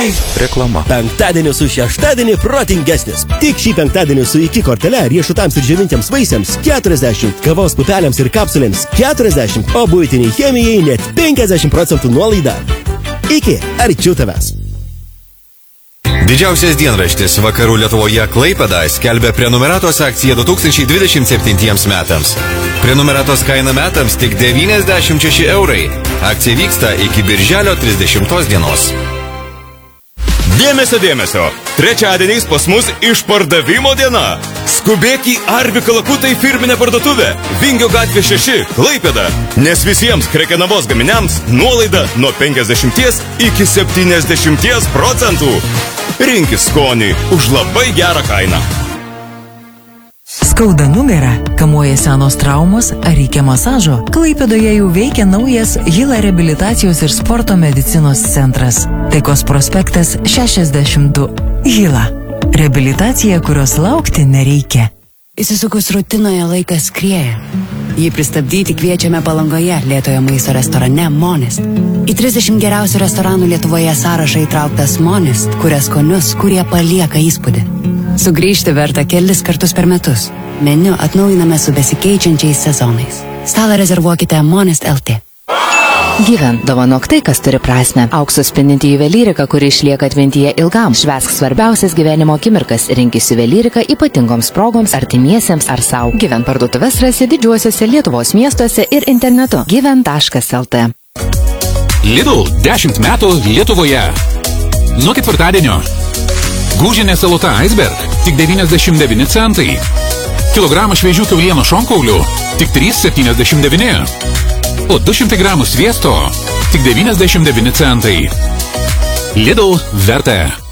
Reklama. Penktadienį su šeštadienį protingesnis. Tik šį penktadienį su iki kortele riešutams ir džiovintiems vaisiams 40, kavos pupelėms ir kapsulėms 40, o buitiniai chemijai net 50% nuolaida. Iki, arčiau tavęs. Didžiausias dienraštis Vakarų Lietuvoje Klaipėda skelbia prenumeratos akciją 2027 metams. Prenumeratos kaina metams tik 96 eurai. Akcija vyksta iki birželio 30 dienos. Dėmesio, dėmesio! Trečiadieniais pas mus išpardavimo diena. Skubėk į Arvi Kalakutai firminę parduotuvę. Vingio gatvė 6, Klaipėda. Nes visiems Krekenavos gaminiams nuolaida nuo 50 iki 70%. Rinkis skonį už labai gerą kainą. Skauda nugarą, kamuoja senos traumos ar reikia masažo? Klaipėdoje jau veikia naujas Hila reabilitacijos ir sporto medicinos centras. Taikos prospektas 62. Hila. Reabilitacija, kurios laukti nereikia. Įsisukus rutinoje laikas skrieja. Jį pristabdyti kviečiame Palangoje lėtojo maisto restorane Monist. Į 30 geriausių restoranų Lietuvoje sąrašą įtrauktas Monist, kuria skonius, kurie palieka įspūdį. Sugrįžti verta kelis kartus per metus. Meniu atnaujiname su besikeičiančiais sezonais. Stalą rezervuokite Monist LT. Gyven, dovanok tai, kas turi prasme. Auksu spindinti juvelyrika, kuri išlieka atmintyje ilgam. Švęsk svarbiausias gyvenimo akimirkas. Rinkis juvelyrika ypatingoms progoms, artimiesiems ar sau. Gyven parduotuves rasi didžiuosiuose Lietuvos miestuose ir internetu. Gyven.lt. Lidl 10 metų Lietuvoje. Nuo ketvirtadienio. Gūžinė salota Iceberg tik 99 centai. Kilogramą šviežių kiaulieno šonkaulių tik 3,79. O 200 gramų sviesto tik 99 centai. Lidl verta.